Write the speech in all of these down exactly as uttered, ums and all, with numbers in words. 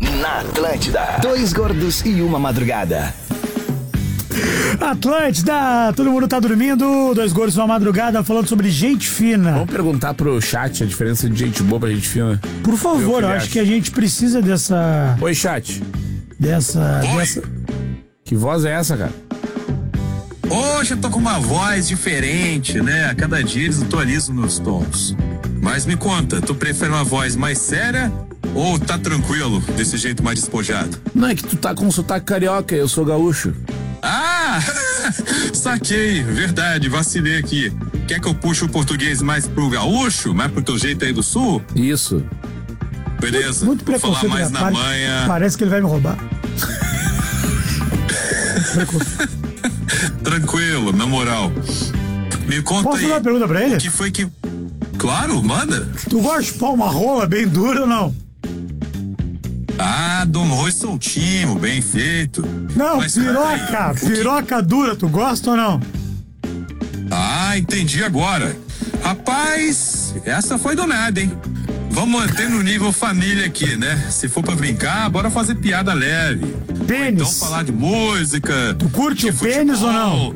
Na Atlântida, dois gordos e uma madrugada. Atlântida, todo mundo tá dormindo, dois gordos e uma madrugada falando sobre gente fina. Vamos perguntar pro chat a diferença de gente boa pra gente fina. Por favor, eu acho que a gente precisa dessa... Oi, chat. Dessa... Oi. dessa... Que voz é essa, cara? Hoje eu tô com uma voz diferente, né? A cada dia eles atualizam meus tons. Mas me conta, tu prefere uma voz mais séria ou tá tranquilo, desse jeito mais despojado? Não, é que tu tá com sotaque carioca, eu sou gaúcho. Ah! Saquei, verdade, vacilei aqui. Quer que eu puxe o português mais pro gaúcho, mais pro teu jeito aí do sul? Isso. Beleza, Muito vou falar preconceito, mais né? na Pare- manha. Parece que ele vai me roubar. Tranquilo, na moral. Me conta Posso aí. fazer uma pergunta pra ele? O que foi que... Claro, manda. Tu gosta de chupar uma rola bem dura ou não? Ah, Dom Arroz soltinho, bem feito. Não, Mas, piroca, peraí, o que- piroca dura, tu gosta ou não? Ah, entendi agora. Rapaz, essa foi do nada, hein? Vamos manter no nível família aqui, né? Se for pra brincar, bora fazer piada leve. Pênis. Então falar de música. Tu curte de o pênis futebol. ou não?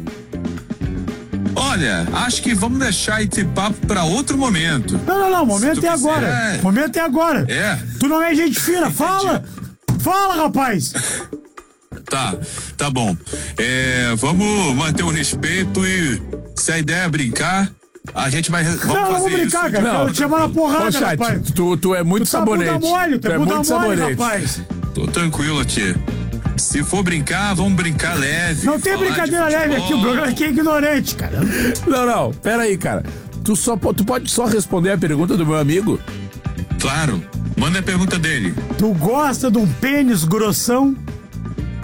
Olha, acho que vamos deixar esse papo pra outro momento. Não, não, não, o momento Se tu é agora. quiser. O momento é agora. É? Tu não é gente fina, fala! Fala, rapaz! Tá, tá bom. É, vamos manter o respeito e se a ideia é brincar, a gente vai vamos Não, não fazer vou brincar, isso. cara. Não. Quero te chamar na porrada, Ô, chat, rapaz. tu, tu é muito Tu tá bunda sabonete. mole, tu tu é é bunda muito mole, sabonete. rapaz. Tô tranquilo, tia. Se for brincar, vamos brincar leve. Não tem falar de brincadeira leve aqui, o futebol. programa aqui é ignorante, cara. Não, não, pera aí, cara. Tu, só, po- tu pode só responder a pergunta do meu amigo? Claro. Manda a pergunta dele. Tu gosta de um pênis grossão?